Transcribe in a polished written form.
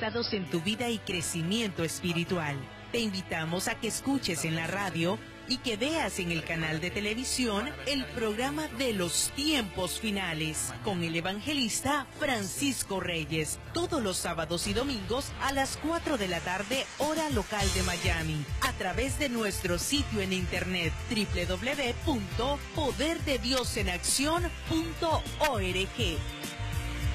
interesados en tu vida y crecimiento espiritual. Te invitamos a que escuches en la radio y que veas en el canal de televisión el programa de los tiempos finales con el evangelista Francisco Reyes, todos los sábados y domingos a las 4 de la tarde, hora local de Miami, a través de nuestro sitio en internet www.poderdediosenaccion.org.